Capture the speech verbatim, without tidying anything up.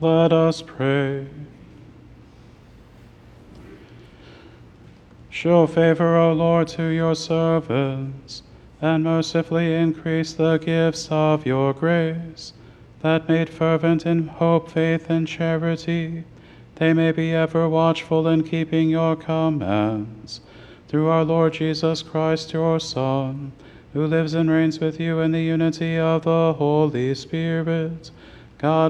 Let us pray. Show favor, O Lord, to your servants, and mercifully increase the gifts of your grace, that made fervent in hope, faith, and charity, they may be ever watchful in keeping your commands. Through our Lord Jesus Christ, your Son, who lives and reigns with you in the unity of the Holy Spirit, God